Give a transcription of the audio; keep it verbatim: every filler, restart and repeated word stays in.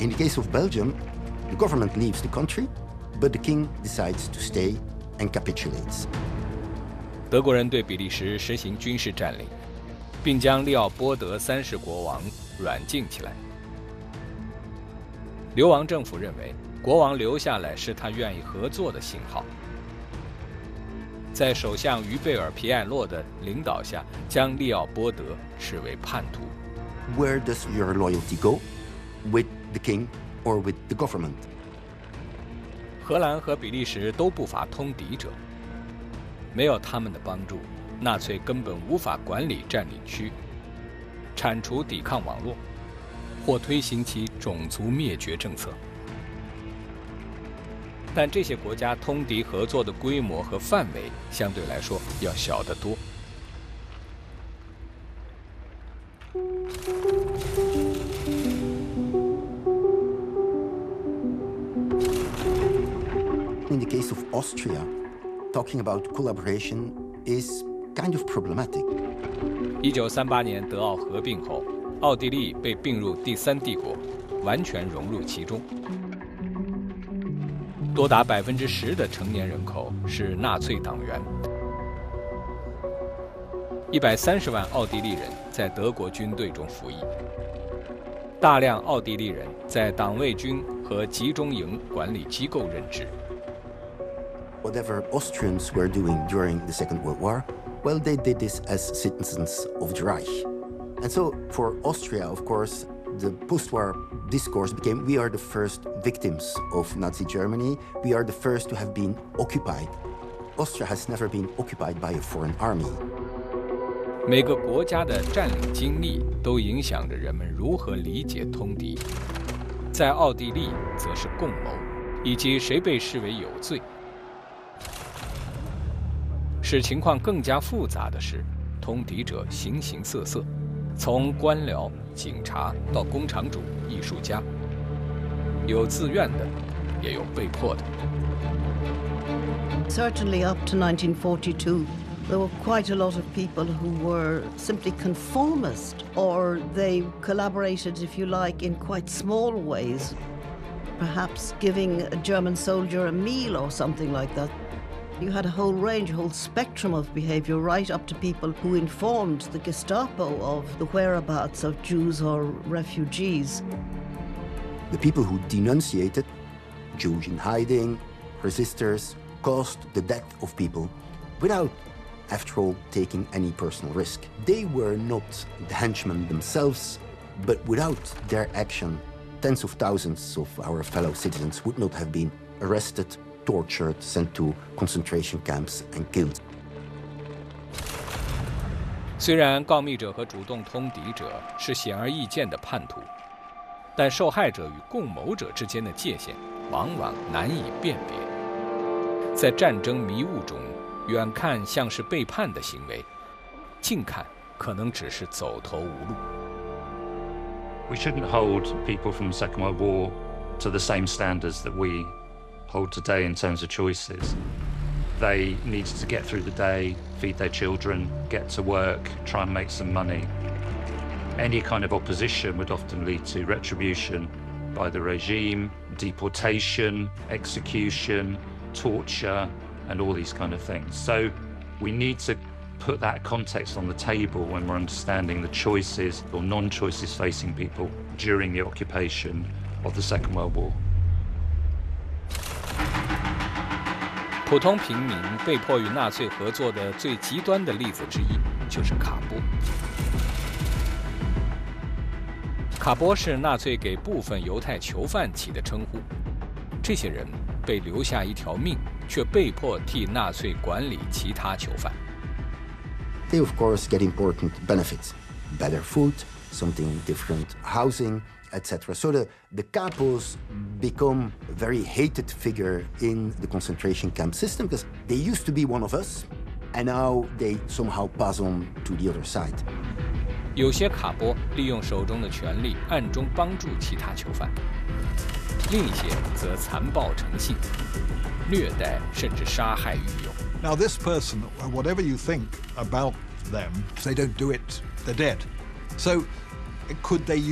In the case of Belgium, the government leaves the country, but the king decides to stay and capitulates. 德国人对比利时实行军事占领，并将利奥波德三世国王软禁起来。流亡政府认为，国王留下来是他愿意合作的信号。在首相于贝尔皮埃洛的领导下，将利奥波德视为叛徒。 Where does your loyalty go? With the king or with the government? 荷兰和比利时都不乏通敌者，没有他们的帮助，纳粹根本无法管理占领区，铲除抵抗网络，或推行其种族灭绝政策。但这些国家通敌合作的规模和范围相对来说要小得多。 In the case of Austria, talking about collaboration is kind of problematic. 一九三八年德奥合并后，奥地利被并入第三帝国，完全融入其中。多达百分之十的成年人口是纳粹党员。一百三十万奥地利人在德国军队中服役，大量奥地利人在党卫军和集中营管理机构任职。 Whatever Austrians were doing during the Second World War, well, they did this as citizens of the Reich. And so for Austria, of course, the post-war discourse became, we are the first victims of Nazi Germany. We are the first to have been occupied. Austria has never been occupied by a foreign army. 每个国家的占领经历都影响着人们如何理解通敌。在奥地利，则是共谋，以及谁被视为有罪。使情况更加复杂的是，通敌者形形色色，从官僚、警察到工厂主、艺术家，有自愿的，也有被迫的。 Certainly up to nineteen forty-two, there were quite a lot of people who were simply conformist, or they collaborated, if you like, in quite small ways, perhaps giving a German soldier a meal or something like that. You had a whole range, a whole spectrum of behavior, right up to people who informed the Gestapo of the whereabouts of Jews or refugees. The people who denunciated Jews in hiding, resistors, caused the death of people without, after all, taking any personal risk. They were not the henchmen themselves, but without their action, tens of thousands of our fellow citizens would not have been arrested, tortured, sent to concentration camps and killed. 虽然告密者和主动通敌者是显而易见的叛徒，但受害者与共谋者之间的界限往往难以辨别。在战争迷雾中，远看像是背叛的行为，近看可能只是走投无路。 We shouldn't hold people from the Second World War to the same standards that we hold today in terms of choices. They needed to get through the day, feed their children, get to work, try and make some money. Any kind of opposition would often lead to retribution by the regime, deportation, execution, torture, and all these kind of things. So we need to put that context on the table when we're understanding the choices or non-choices facing people during the occupation of the Second World War. 普通平民被迫与纳粹合作的最极端的例子之一就是卡波。卡波是纳粹给部分犹太囚犯起的称呼，这些人被留下一条命，却被迫替纳粹管理其他囚犯。 They of course get important benefits, better food, something different housing, et cetera. So the, the capos become a very hated figure in the concentration camp system because they used to be one of us, and now they somehow pass on to the other side. 有些卡波利用手中的权力暗中帮助其他囚犯，另一些则残暴成性，虐待甚至杀害狱友。 Now this person, whatever you think about them, if they don't do it, they're dead. So could they